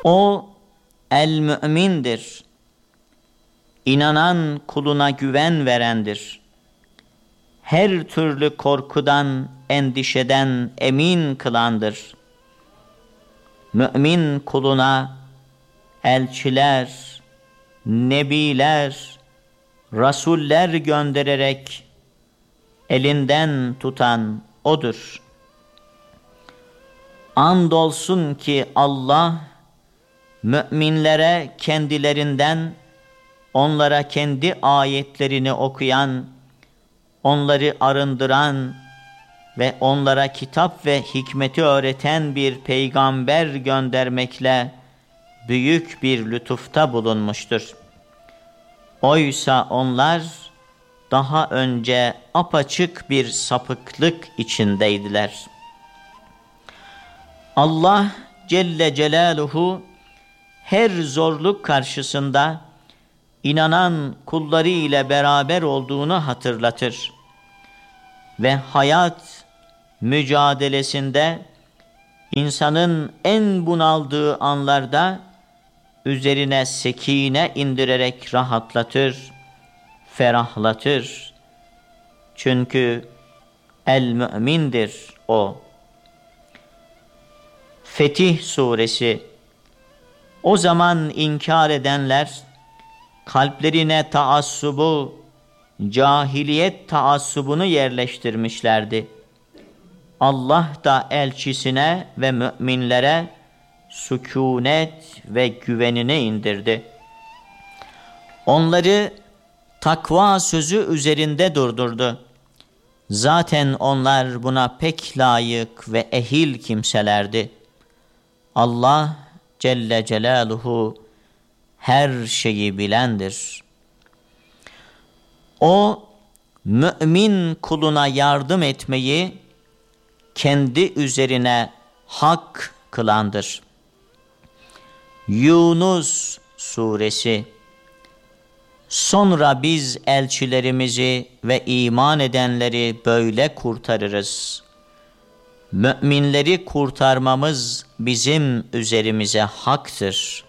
O el-mü'mindir. İnanan kuluna güven verendir. Her türlü korkudan, endişeden emin kılandır. Mümin kuluna elçiler, nebiler, rasuller göndererek elinden tutan O'dur. Andolsun ki Allah, müminlere kendilerinden, onlara kendi ayetlerini okuyan, onları arındıran ve onlara kitap ve hikmeti öğreten bir peygamber göndermekle büyük bir lütufta bulunmuştur. Oysa onlar daha önce apaçık bir sapıklık içindeydiler. Allah Celle Celaluhu her zorluk karşısında inanan kulları ile beraber olduğunu hatırlatır ve hayat mücadelesinde insanın en bunaldığı anlarda üzerine sekine indirerek rahatlatır, ferahlatır. Çünkü el-mü'mindir o. Fetih Suresi. O zaman inkar edenler kalplerine taassubu, cahiliyet taassubunu yerleştirmişlerdi. Allah da elçisine ve müminlere sükûnet ve güvenini indirdi. Onları takva sözü üzerinde durdurdu. Zaten onlar buna pek layık ve ehil kimselerdi. Allah Celle Celaluhu her şeyi bilendir. O, mümin kuluna yardım etmeyi kendi üzerine hak kılandır. Yunus Suresi. Sonra biz elçilerimizi ve iman edenleri böyle kurtarırız. Müminleri kurtarmamız bizim üzerimize haktır.